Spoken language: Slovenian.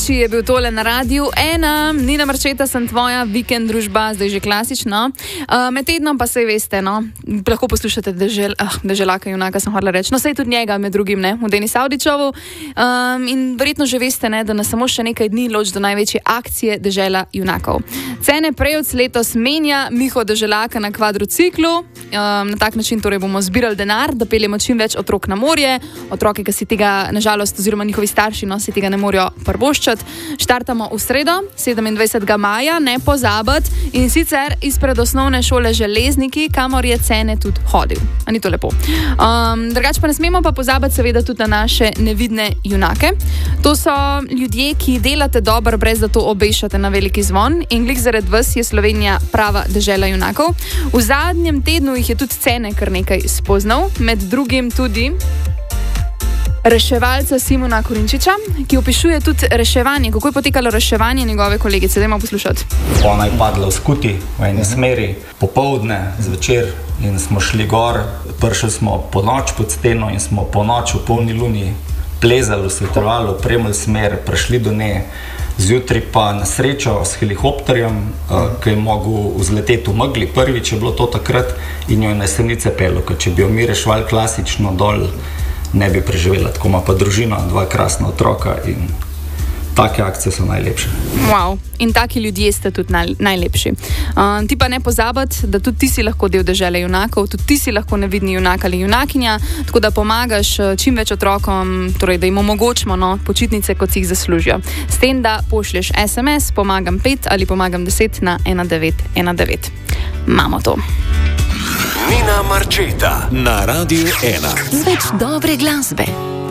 Avči je bil tole na Radiu 1, Nina Marčeta, sem tvoja vikend družba, zdaj že klasično. Med tednom pa sej veste, no, lahko poslušate Deželaka junaka, sem hotela reči. No, sej tudi njega med drugim, ne, v Denis Avdićovu. In verjetno že veste, ne, da nas samo še nekaj dni loči do največje akcije Dežela junakov. Cene prejevc letos menja Miho Deželaka na kvadrociklu. Na tak način torej bomo zbirali denar, da peljemo čim več otrok na morje. Otroke, ki si tega, nažalost, oziroma njihovi starši, no, si tega ne morejo prvoščati. Štartamo v sredo, 27. maja, ne pozabiti, in sicer izpred osnovne šole Železniki, kamor je Cene tudi hodil. A ni to lepo? Drugače pa ne smemo pa pozabiti seveda tudi na naše nevidne junake. To so ljudje, ki delate dobro, brez da to obešate na veliki zvon, in glih zaradi vas je Slovenija prava dežela junakov. V zadnjem tednu jih je tudi Cene kar nekaj spoznal, med drugim tudi reševalca Simona Korinčiča, ki opišuje tudi reševanje, kako je potekalo reševanje njegove kolegice. Dajmo poslušati. Ona je padla v skuti v eni smeri, popoldne, zvečer, in smo šli gor. Prišli smo po noč pod steno in smo po noč v polni luni plezali, svetovali, opremili smer, prišli do nje. Zjutraj pa na srečo s helikopterjem, ki je mogel vzleteti v megli, prvič je bilo to takrat, in jo je na Jesenice pelil, ker če bi jo mi reševali klasično dol, ne bi preživela. Tako ima pa družina, 2 krasna otroka, in take akcije so najlepše. Wow, in taki ljudje ste tudi najlepši. Ti pa ne pozabiti, da tudi ti si lahko del dežele junakov, tudi ti si lahko nevidni junak ali junakinja, tako da pomagaš čim več otrokom, torej da jim omogočimo, no, počitnice, kot si jih zaslužijo. S tem, da pošlješ SMS, pomagam 5 ali pomagam 10 na 1919. Imamo to. Nina Marčeta na Radiu 1. Z več dobre glasbe.